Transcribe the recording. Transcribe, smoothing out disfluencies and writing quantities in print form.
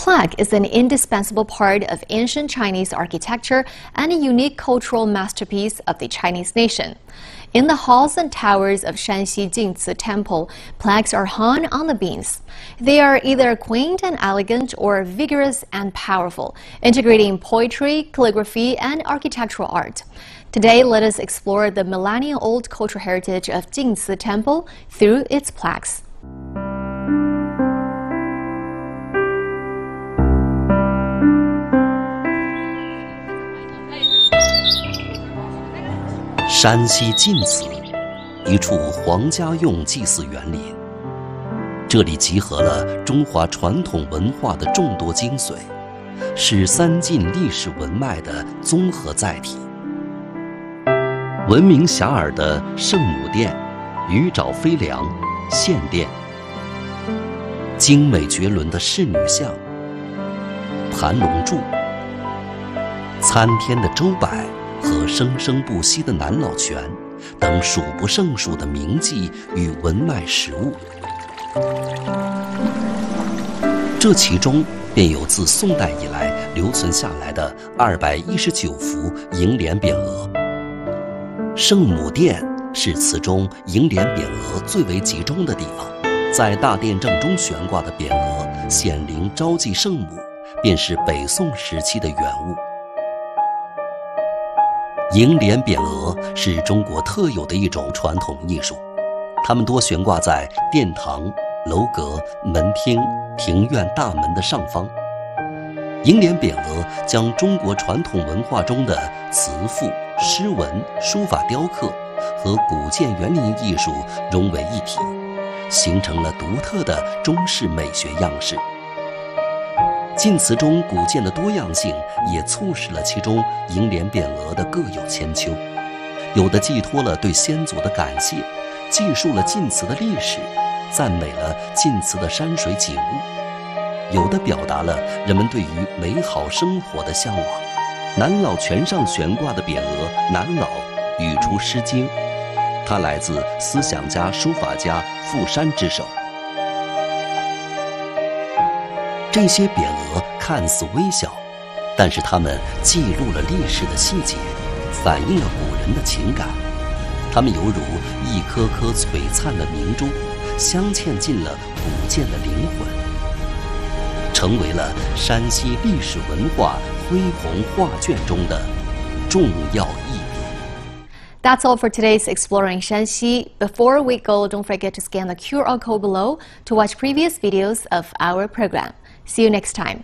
Plaque is an indispensable part of ancient Chinese architecture and a unique cultural masterpiece of the Chinese nation. In the halls and towers of Shanxi Jingci Temple, plaques are hung on the beams. They are either quaint and elegant or vigorous and powerful, integrating poetry, calligraphy, and architectural art. Today, let us explore the millennium-old cultural heritage of Jingci Temple through its plaques. 山西晋祠，一处皇家用祭祀园林。这里集合了中华传统文化的众多精髓，是三晋历史文脉的综合载体。闻名遐迩的圣母殿、鱼沼飞梁、献殿，精美绝伦的仕女像、盘龙柱、参天的周柏和生生不息的南老泉等数不胜数的名迹与文脉实物，这其中便有自宋代以来留存下来的219幅楹联匾额。圣母殿是祠中楹联匾额最为集中的地方，在大殿正中悬挂的匾额显灵招祭圣母，便是北宋时期的原物。 楹联匾额是中国特有的一种传统艺术，它们多悬挂在殿堂、楼阁、门厅、庭院大门的上方。楹联匾额将中国传统文化中的词赋、诗文、书法雕刻和古建园林艺术融为一体，形成了独特的中式美学样式。 晋祠中古建的多样性，也促使了其中楹联匾额的各有千秋。有的寄托了对先祖的感谢，记述了晋祠的历史，赞美了晋祠的山水景物；有的表达了人们对于美好生活的向往。南老泉上悬挂的匾额“南老”语出《诗经》，它来自思想家、书法家傅山之手。 这些匾额看似微小，但是它们记录了历史的细节，反映了古人的情感。它们犹如一颗颗璀璨的明珠，镶嵌进了古建的灵魂，成为了山西历史文化恢宏画卷中的重要一笔。 That's all for today's Exploring Shanxi. Before we go, don't forget to scan the QR code below to watch previous videos of our program. See you next time.